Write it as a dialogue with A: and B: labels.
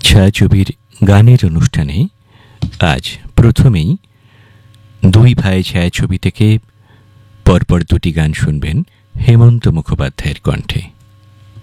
A: ছায়াছবির গানের অনুষ্ঠানে আজ প্রথমেই দুই ভাই ছায়াছবি থেকে পরপর দুটি গান শুনবেন হেমন্ত মুখোপাধ্যায়ের কণ্ঠে।